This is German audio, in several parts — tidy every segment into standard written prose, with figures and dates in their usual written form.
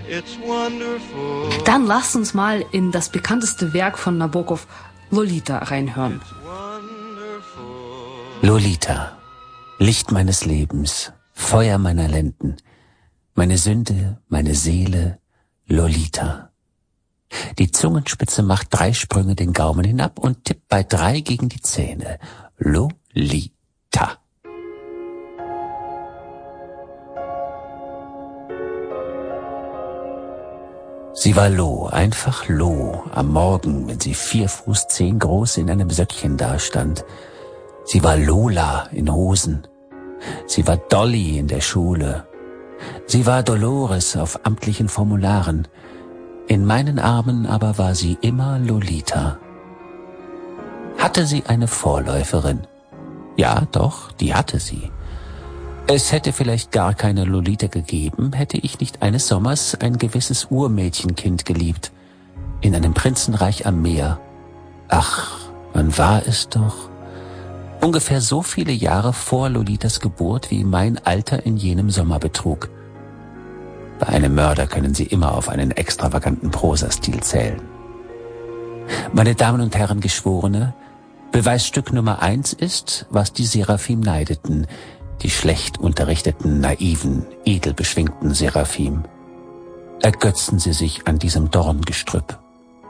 Dann lasst uns mal in das bekannteste Werk von Nabokov, Lolita, reinhören. Lolita, Licht meines Lebens, Feuer meiner Lenden, meine Sünde, meine Seele, Lolita. Die Zungenspitze macht 3 Sprünge den Gaumen hinab und tippt bei 3 gegen die Zähne. Lolita. Sie war Lo, einfach Lo, am Morgen, wenn sie 4 Fuß 10 groß in einem Söckchen dastand. Sie war Lola in Hosen. Sie war Dolly in der Schule. Sie war Dolores auf amtlichen Formularen. In meinen Armen aber war sie immer Lolita. Hatte sie eine Vorläuferin? Ja, doch, die hatte sie. Es hätte vielleicht gar keine Lolita gegeben, hätte ich nicht eines Sommers ein gewisses Urmädchenkind geliebt, in einem Prinzenreich am Meer. Ach, wann war es doch? Ungefähr so viele Jahre vor Lolitas Geburt, wie mein Alter in jenem Sommer betrug. Bei einem Mörder können Sie immer auf einen extravaganten Prosastil zählen. Meine Damen und Herren Geschworene, Beweisstück Nummer 1 ist, was die Seraphim neideten, die schlecht unterrichteten, naiven, edelbeschwingten Seraphim. Ergötzen Sie sich an diesem Dorngestrüpp.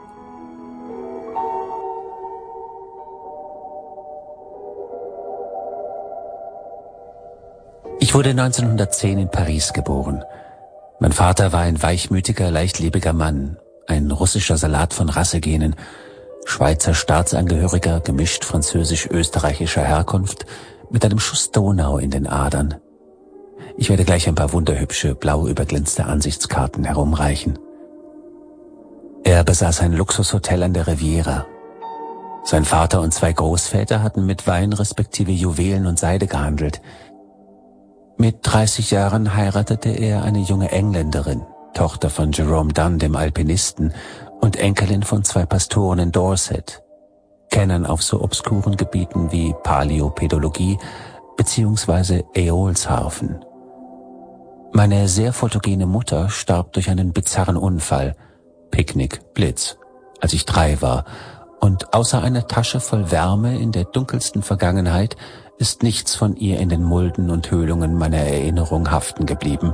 Ich wurde 1910 in Paris geboren. Mein Vater war ein weichmütiger, leichtlebiger Mann, ein russischer Salat von Rassegenen, Schweizer Staatsangehöriger, gemischt französisch-österreichischer Herkunft, mit einem Schuss Donau in den Adern. Ich werde gleich ein paar wunderhübsche, blau überglänzte Ansichtskarten herumreichen. Er besaß ein Luxushotel an der Riviera. Sein Vater und 2 Großväter hatten mit Wein respektive Juwelen und Seide gehandelt. Mit 30 Jahren heiratete er eine junge Engländerin, Tochter von Jerome Dunn, dem Alpinisten, und Enkelin von 2 Pastoren in Dorset, Kennern auf so obskuren Gebieten wie Paläopedologie bzw. Äolsharfen. Meine sehr photogene Mutter starb durch einen bizarren Unfall, Picknick, Blitz, als ich 3 war, und außer einer Tasche voll Wärme in der dunkelsten Vergangenheit ist nichts von ihr in den Mulden und Höhlungen meiner Erinnerung haften geblieben.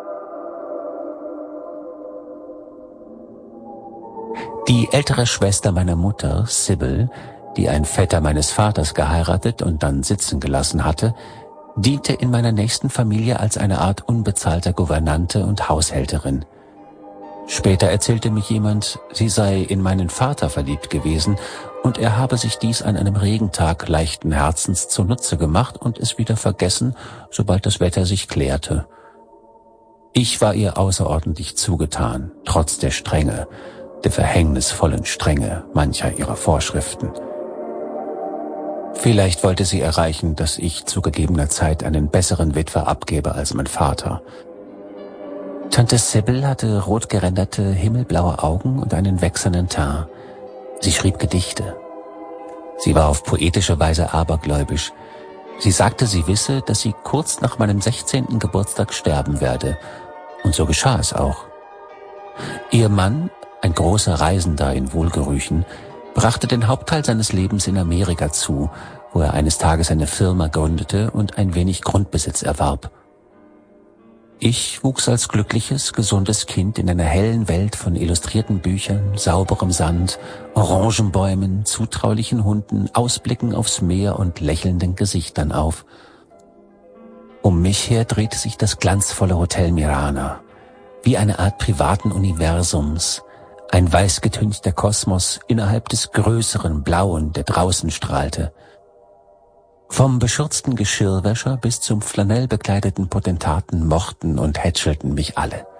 Die ältere Schwester meiner Mutter, Sybil, die ein Vetter meines Vaters geheiratet und dann sitzen gelassen hatte, diente in meiner nächsten Familie als eine Art unbezahlter Gouvernante und Haushälterin. Später erzählte mich jemand, sie sei in meinen Vater verliebt gewesen und er habe sich dies an einem Regentag leichten Herzens zunutze gemacht und es wieder vergessen, sobald das Wetter sich klärte. Ich war ihr außerordentlich zugetan, trotz der Strenge, der verhängnisvollen Strenge mancher ihrer Vorschriften. Vielleicht wollte sie erreichen, dass ich zu gegebener Zeit einen besseren Witwer abgebe als mein Vater. Tante Sybil hatte rotgeränderte, himmelblaue Augen und einen wächsernen Teint. Sie schrieb Gedichte. Sie war auf poetische Weise abergläubisch. Sie sagte, sie wisse, dass sie kurz nach meinem 16. Geburtstag sterben werde. Und so geschah es auch. Ihr Mann, ein großer Reisender in Wohlgerüchen, brachte den Hauptteil seines Lebens in Amerika zu, wo er eines Tages eine Firma gründete und ein wenig Grundbesitz erwarb. Ich wuchs als glückliches, gesundes Kind in einer hellen Welt von illustrierten Büchern, sauberem Sand, Orangenbäumen, zutraulichen Hunden, Ausblicken aufs Meer und lächelnden Gesichtern auf. Um mich her drehte sich das glanzvolle Hotel Mirana, wie eine Art privaten Universums, ein weißgetünchter Kosmos innerhalb des größeren Blauen, der draußen strahlte. Vom beschürzten Geschirrwäscher bis zum flanellbekleideten Potentaten mochten und hätschelten mich alle.